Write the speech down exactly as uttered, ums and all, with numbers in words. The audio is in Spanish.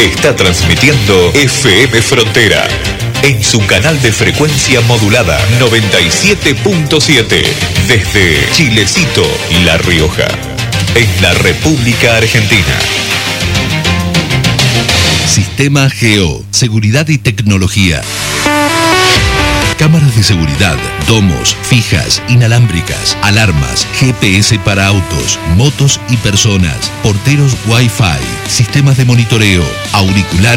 Está transmitiendo F M Frontera en su canal de frecuencia modulada noventa y siete punto siete desde Chilecito, La Rioja, en la República Argentina. Sistema Geo, seguridad y tecnología. Cámaras de seguridad, domos, fijas, inalámbricas, alarmas, G P S para autos, motos y personas, porteros Wi-Fi, sistemas de monitoreo, auriculares.